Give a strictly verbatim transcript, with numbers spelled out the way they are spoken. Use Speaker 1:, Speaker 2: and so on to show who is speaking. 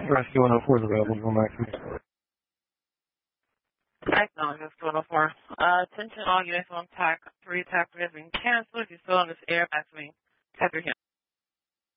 Speaker 1: Rescue one oh four is available. Go back to me.
Speaker 2: Acknowledge this one oh four. Uh, attention all units on T A C three attack has been canceled. If you're still on this air, back to me. Tap your